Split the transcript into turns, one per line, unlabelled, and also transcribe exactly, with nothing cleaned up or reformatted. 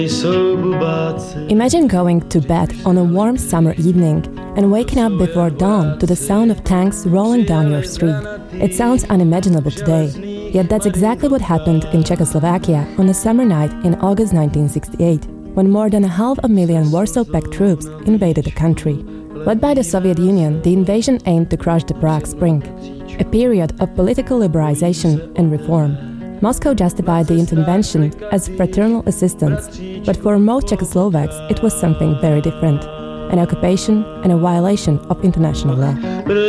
Imagine going to bed on a warm summer evening and waking up before dawn to the sound of tanks rolling down your street. It sounds unimaginable today, yet that's exactly what happened in Czechoslovakia on a summer night in August nineteen sixty-eight, when more than a half a million Warsaw-Pact troops invaded the country. Led by the Soviet Union, the invasion aimed to crush the Prague Spring, a period of political liberalization and reform. Moscow justified the intervention as fraternal assistance, but for most Czechoslovaks it was something very different, an occupation and a violation of international law.